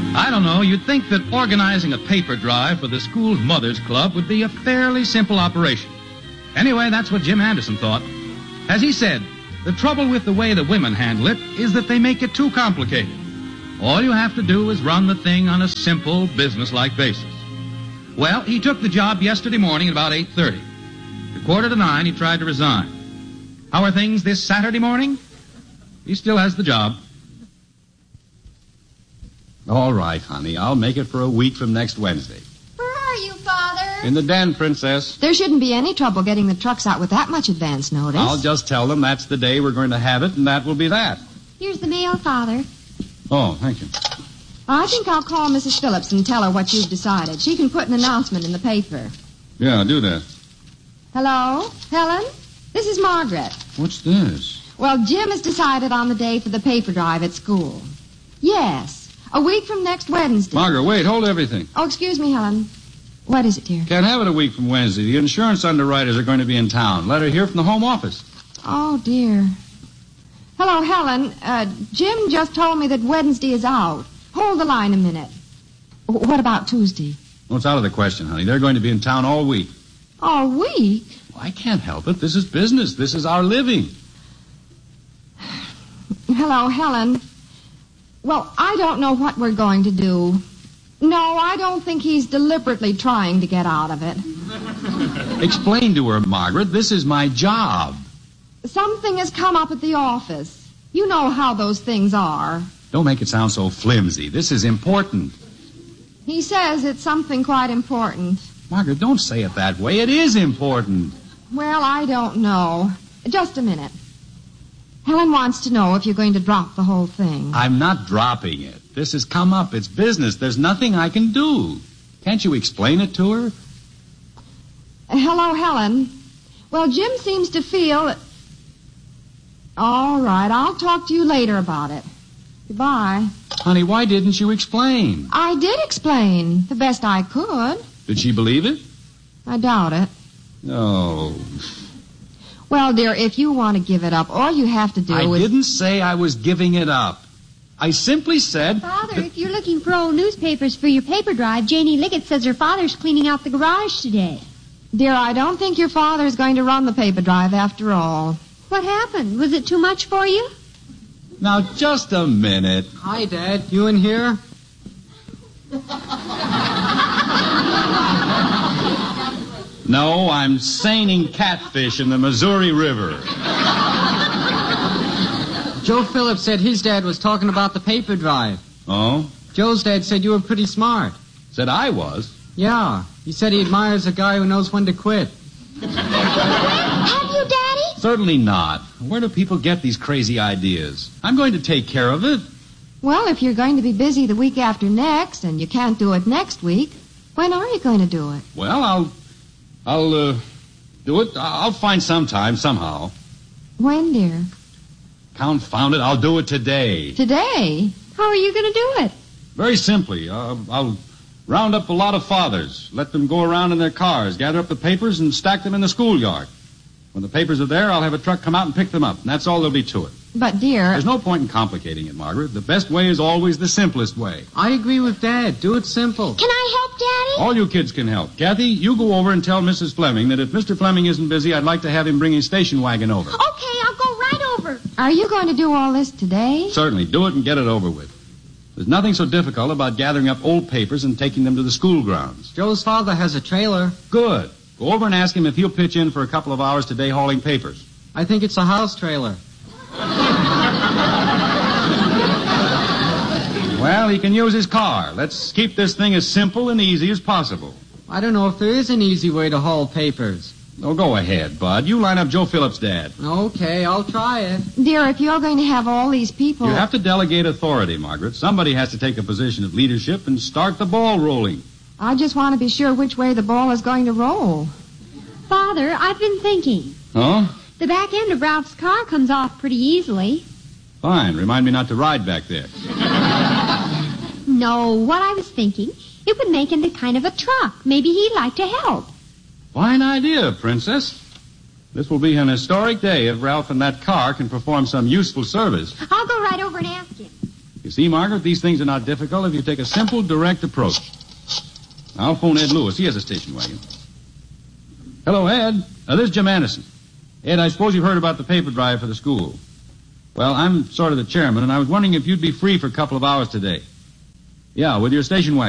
I don't know. You'd think that organizing a paper drive for the school's Mothers Club would be a fairly simple operation. Anyway, that's what Jim Anderson thought. As he said, the trouble with the way the women handle it is that they make it too complicated. All you have to do is run the thing on a simple, business-like basis. Well, he took the job yesterday morning at about 8:30. At 8:45, he tried to resign. How are things this Saturday morning? He still has the job. All right, honey. I'll make it for a week from next Wednesday. Where are you, Father? In the den, Princess. There shouldn't be any trouble getting the trucks out with that much advance notice. I'll just tell them that's the day we're going to have it, and that will be that. Here's the mail, Father. Oh, thank you. I think I'll call Mrs. Phillips and tell her what you've decided. She can put an announcement in the paper. Yeah, do that. Hello? Helen? This is Margaret. What's this? Well, Jim has decided on the day for the paper drive at school. Yes, a week from next Wednesday. Margaret, wait, hold everything. Oh, excuse me, Helen. What is it, dear? Can't have it a week from Wednesday. The insurance underwriters are going to be in town. Let her hear from the home office. Oh, dear. Hello, Helen. Jim just told me that Wednesday is out. Hold the line a minute. What about Tuesday? Well, it's out of the question, honey. They're going to be in town all week. All week? Well, I can't help it. This is business. This is our living. Hello, Helen. Well, I don't know what we're going to do. No, I don't think he's deliberately trying to get out of it. Explain to her, Margaret. This is my job. Something has come up at the office. You know how those things are. Don't make it sound so flimsy. This is important. He says it's something quite important. Margaret, don't say it that way. It is important. Well, I don't know. Just a minute. Helen wants to know if you're going to drop the whole thing. I'm not dropping it. This has come up. It's business. There's nothing I can do. Can't you explain it to her? Hello, Helen. Well, Jim seems to feel that... All right, I'll talk to you later about it. Goodbye. Honey, why didn't you explain? I did explain, the best I could. Did she believe it? I doubt it. No. Well, dear, if you want to give it up, all you have to do is... I didn't say I was giving it up. I simply said... Father, if you're looking for old newspapers for your paper drive, Janie Liggett says her father's cleaning out the garage today. Dear, I don't think your father's going to run the paper drive after all. What happened? Was it too much for you? Now, just a minute. Hi, Dad. You in here? No, I'm seining catfish in the Missouri River. Joe Phillips said his dad was talking about the paper drive. Oh? Joe's dad said you were pretty smart. Said I was? Yeah. He said he admires a guy who knows when to quit. Have you, Daddy? Certainly not. Where do people get these crazy ideas? I'm going to take care of it. Well, if you're going to be busy the week after next, and you can't do it next week, when are you going to do it? Well, I'll do it. I'll find some time, somehow. When, dear? Confound it, I'll do it today. Today? How are you going to do it? Very simply. I'll round up a lot of fathers, let them go around in their cars, gather up the papers, and stack them in the schoolyard. When the papers are there, I'll have a truck come out and pick them up, and that's all there'll be to it. But, dear... There's no point in complicating it, Margaret. The best way is always the simplest way. I agree with Dad. Do it simple. Can I help, Daddy? All you kids can help. Kathy, you go over and tell Mrs. Fleming that if Mr. Fleming isn't busy, I'd like to have him bring his station wagon over. Okay, I'll go right over. Are you going to do all this today? Certainly. Do it and get it over with. There's nothing so difficult about gathering up old papers and taking them to the school grounds. Joe's father has a trailer. Good. Go over and ask him if he'll pitch in for a couple of hours today hauling papers. I think it's a house trailer. Well, he can use his car. Let's keep this thing as simple and easy as possible. I don't know if there is an easy way to haul papers. Oh, go ahead, Bud. You line up Joe Phillips' dad. Okay, I'll try it. Dear, if you're going to have all these people... You have to delegate authority, Margaret. Somebody has to take a position of leadership and start the ball rolling. I just want to be sure which way the ball is going to roll. Father, I've been thinking. Oh? The back end of Ralph's car comes off pretty easily. Fine. Remind me not to ride back there. No, what I was thinking, it would make into kind of a truck. Maybe he'd like to help. Fine idea, Princess. This will be an historic day if Ralph and that car can perform some useful service. I'll go right over and ask him. If You see, Margaret, these things are not difficult if you take a simple, direct approach. I'll phone Ed Lewis. He has a station wagon. Hello, Ed. This is Jim Anderson. Ed, I suppose you've heard about the paper drive for the school. Well, I'm sort of the chairman, and I was wondering if you'd be free for a couple of hours today. Yeah, with your station wagon.